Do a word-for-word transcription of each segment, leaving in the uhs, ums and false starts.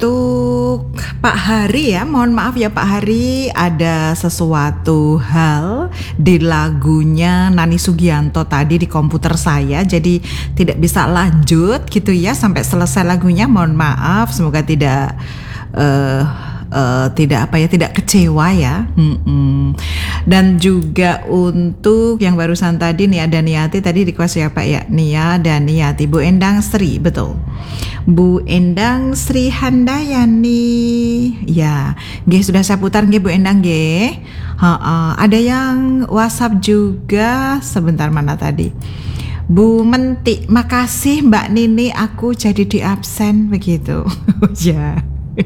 untuk Pak Hari ya, mohon maaf ya Pak Hari, ada sesuatu hal di lagunya Nani Sugianto tadi di komputer saya, jadi tidak bisa lanjut gitu ya sampai selesai lagunya. Mohon maaf, semoga tidak uh, Uh, tidak apa ya tidak kecewa ya. Mm-mm. Dan juga untuk yang barusan tadi Nia dan Niati tadi request ya Pak ya, Nia dan Niati, Bu Endang Sri, betul, Bu Endang Sri Handayani ya, nggih sudah saya putar nggih Bu Endang nggih. Ha-ha. Ada yang WhatsApp juga, sebentar mana tadi, Bu Menti, makasih Mbak Nini, aku jadi di absen begitu. Ya.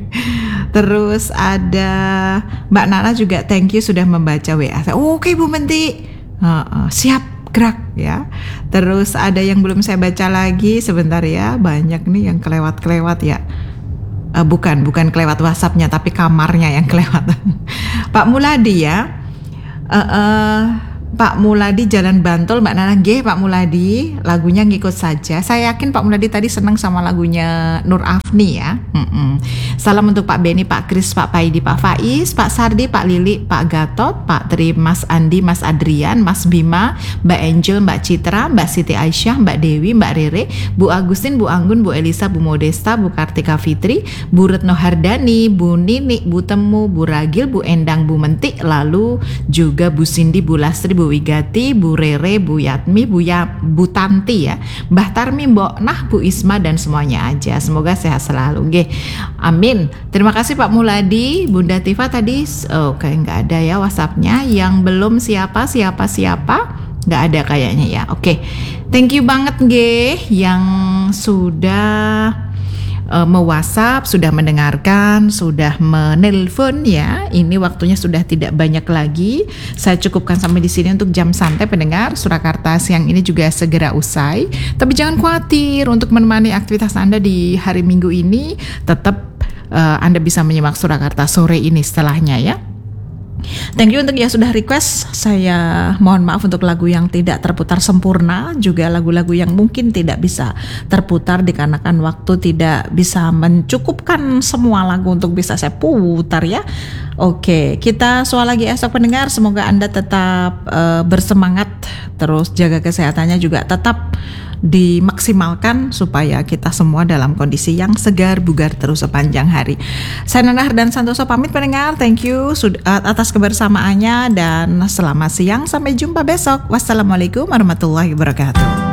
Terus ada Mbak Nana juga, thank you sudah membaca W A. Oh, oke okay, Bu Menti, uh, uh, siap gerak ya. Terus ada yang belum saya baca lagi, sebentar ya, banyak nih yang kelewat-kelewat ya. Uh, bukan, bukan kelewat WhatsAppnya, tapi kamarnya yang kelewat. Pak Muladi ya, uh, uh, Pak Muladi Jalan Bantul, Mbak Nana, nggih Pak Muladi, lagunya ngikut saja. Saya yakin Pak Muladi tadi senang sama lagunya Nur Afni ya. Mm-mm. Salam untuk Pak Beni, Pak Kris, Pak Paidi, Pak Faiz, Pak Sardi, Pak Lili, Pak Gatot, Pak Tri, Mas Andi, Mas Adrian, Mas Bima, Mbak Angel, Mbak Citra, Mbak Siti Aisyah, Mbak Dewi, Mbak Rere, Bu Agustin, Bu Anggun, Bu Elisa, Bu Modesta, Bu Kartika Fitri, Bu Retno Hardani, Bu Nini, Bu Temu, Bu Ragil, Bu Endang, Bu Menti, lalu juga Bu Cindy, Bu Lastri, Bu Wigati, Bu Rere, Bu Yatmi, Bu ya, Bu Tanti ya, Mbah Tarmi, Mbok Nah, Bu Isma, dan semuanya aja. Semoga sehat selalu, nggih. Amin. Terima kasih Pak Muladi. Bunda Tifa tadi, oh kayak nggak ada ya WhatsAppnya. Yang belum siapa siapa siapa nggak ada kayaknya ya. Oke, okay. Thank you banget nggih yang sudah Uh, me-WhatsApp, sudah mendengarkan, sudah menelpon ya. Ini waktunya sudah tidak banyak lagi. Saya cukupkan sampai di sini untuk jam santai pendengar. Surakarta siang ini juga segera usai. Tapi jangan khawatir, untuk menemani aktivitas Anda di hari Minggu ini, tetap uh, Anda bisa menyimak Surakarta sore ini setelahnya ya. Thank you untuk yang sudah request. Saya mohon maaf untuk lagu yang tidak terputar sempurna, juga lagu-lagu yang mungkin tidak bisa terputar dikarenakan waktu tidak bisa mencukupkan semua lagu untuk bisa saya putar ya. Oke, kita soal lagi esok pendengar. Semoga Anda tetap uh, bersemangat, terus jaga kesehatannya juga tetap dimaksimalkan supaya kita semua dalam kondisi yang segar bugar terus sepanjang hari. Saya Nana dan Santoso pamit pendengar. Thank you sudah atas kebersamaannya dan selamat siang, sampai jumpa besok. Wassalamualaikum warahmatullahi wabarakatuh.